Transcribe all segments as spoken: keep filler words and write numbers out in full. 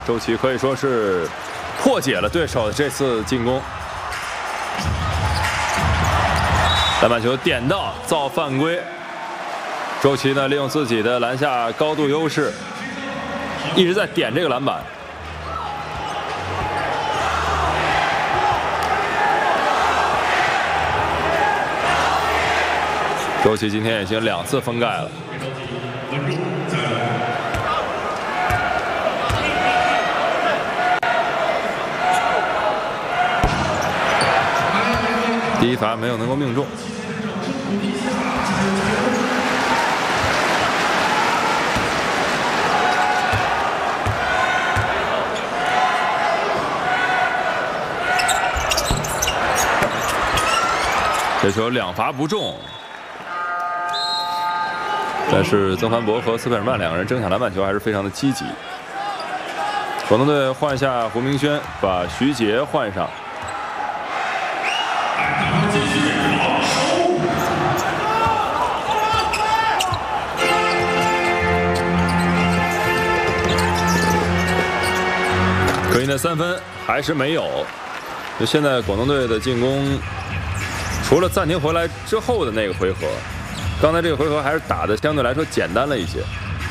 周琦可以说是破解了对手的这次进攻。篮板球点到造犯规，周琦呢利用自己的篮下高度优势，一直在点这个篮板。周琦今天已经两次封盖了。第一罚没有能够命中。这球两罚不中。但是曾凡博和斯佩尔曼两个人争抢篮板球还是非常的积极。广东队换下胡明轩，把徐杰换上。可因的三分还是没有。就现在广东队的进攻，除了暂停回来之后的那个回合。刚才这个回合还是打的相对来说简单了一些，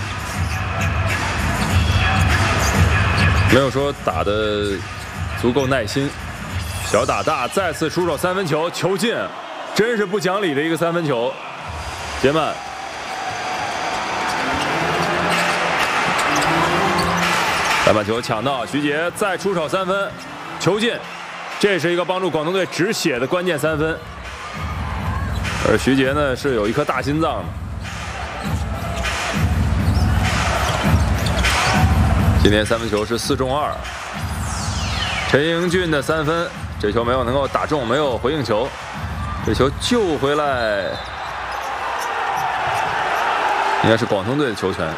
没有说打的足够耐心。小打大再次出手三分球，球进，真是不讲理的一个三分球。杰曼，篮板球抢到，徐杰再出手三分，球进，这是一个帮助广东队止血的关键三分。而徐杰呢是有一颗大心脏的。今天三分球是四中二。陈英俊的三分，这球没有能够打中，没有回应球，这球救回来，应该是广东队的球权。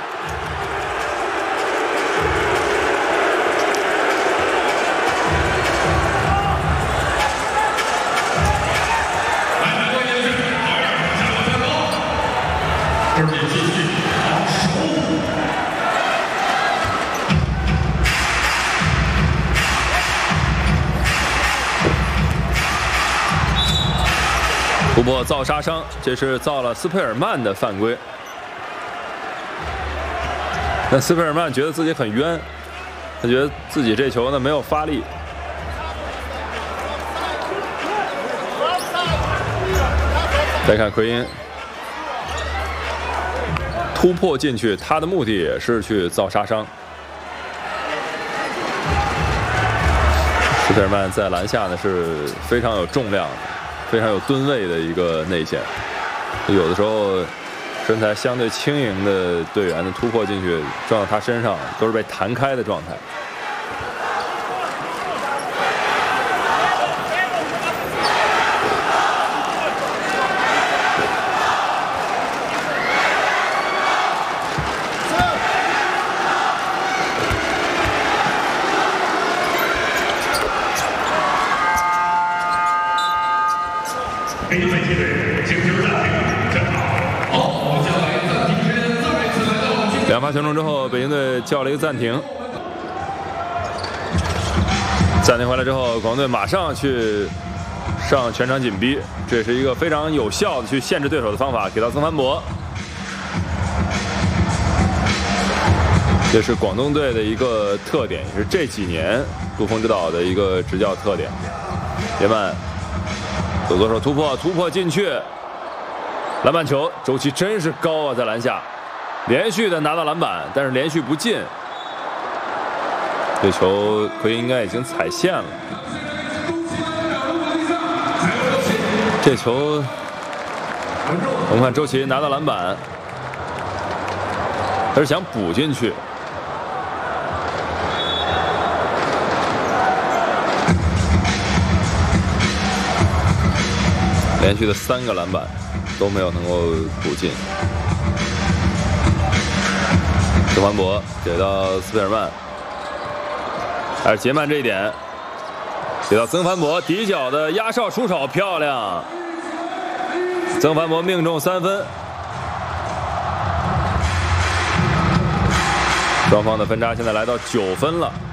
突破造杀伤，这是造了斯佩尔曼的犯规。但斯佩尔曼觉得自己很冤，他觉得自己这球呢没有发力。再看奎因突破进去，他的目的也是去造杀伤。斯佩尔曼在篮下呢是非常有重量的。非常有吨位的一个内线，有的时候身材相对轻盈的队员的突破进去撞到他身上都是被弹开的状态。两罚全中之后，北京队叫了一个暂停。暂停回来之后，广东队马上去上全场紧逼，这是一个非常有效的去限制对手的方法，给到曾凡博。这是广东队的一个特点，也是这几年杜锋指导的一个执教特点。杰曼左左手突破，突破进去，篮板球，周琦真是高啊，在篮下。连续的拿到篮板，但是连续不进。这球奎因应该已经踩线了。这球，我们看周琦拿到篮板，他是想补进去。连续的三个篮板都没有能够补进。曾凡博给到斯佩尔曼，还是杰曼这一点，给到曾凡博底角的压哨出手，漂亮！曾凡博命中三分。 双方的分差现在来到九分了。